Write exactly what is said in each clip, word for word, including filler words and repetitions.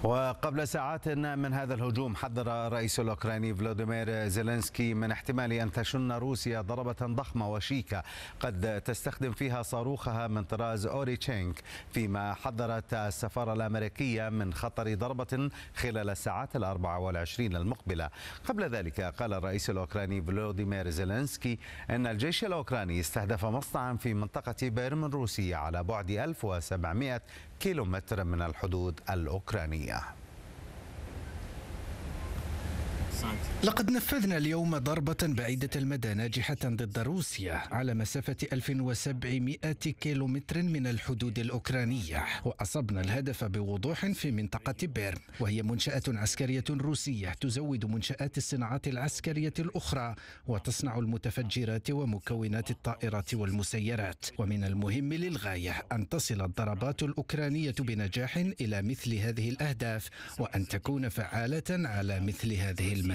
وقبل ساعات من هذا الهجوم حذر الرئيس الأوكراني فلوديمير زيلينسكي من احتمال أن تشن روسيا ضربة ضخمة وشيكة قد تستخدم فيها صاروخها من طراز أوريتشينك، فيما حذرت السفارة الأمريكية من خطر ضربة خلال الساعات الأربع والعشرين المقبلة. قبل ذلك قال الرئيس الأوكراني فلوديمير زيلينسكي أن الجيش الأوكراني استهدف مصنعا في منطقة بيرم الروسية على بعد ألف وسبعمائة كيلومتر من الحدود الأوكرانية. لقد نفذنا اليوم ضربة بعيدة المدى ناجحة ضد روسيا على مسافة ألف وسبعمائة كيلومتر من الحدود الأوكرانية، وأصبنا الهدف بوضوح في منطقة بيرم، وهي منشأة عسكرية روسية تزود منشآت الصناعات العسكرية الأخرى وتصنع المتفجرات ومكونات الطائرات والمسيرات. ومن المهم للغاية أن تصل الضربات الأوكرانية بنجاح إلى مثل هذه الأهداف وأن تكون فعالة على مثل هذه المسافة.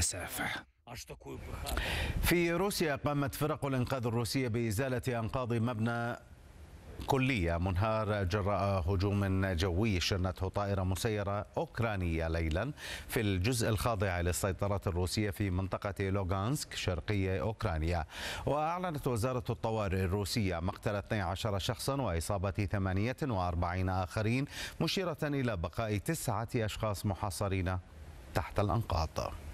في روسيا قامت فرق الإنقاذ الروسية بإزالة أنقاض مبنى كلية منهار جراء هجوم جوي شنته طائرة مسيرة أوكرانية ليلا في الجزء الخاضع للسيطرة الروسية في منطقة لوغانسك شرقية أوكرانيا. وأعلنت وزارة الطوارئ الروسية مقتل اثني عشر شخصا وإصابة ثمانية وأربعين آخرين، مشيرة إلى بقاء تسعة أشخاص محاصرين تحت الأنقاض.